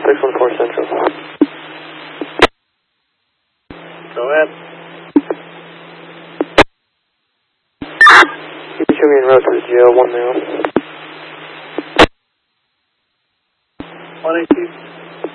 614 Central. Go ahead. You can show me en route to the jail, 1 now. 182.